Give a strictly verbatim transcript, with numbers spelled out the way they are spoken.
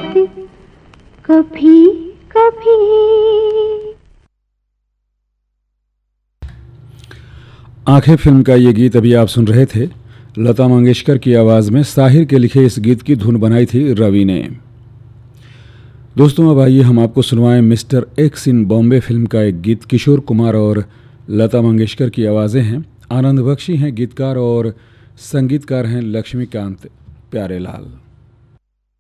बात कभी कभी। आंखें फिल्म का ये गीत अभी आप सुन रहे थे। लता मंगेशकर की आवाज़ में साहिर के लिखे इस गीत की धुन बनाई थी रवि ने। दोस्तों अब आइए हम आपको सुनवाएं मिस्टर एक्स इन बॉम्बे फिल्म का एक गीत। किशोर कुमार और लता मंगेशकर की आवाज़ें हैं। आनंद बख्शी हैं गीतकार और संगीतकार हैं लक्ष्मीकांत प्यारेलाल।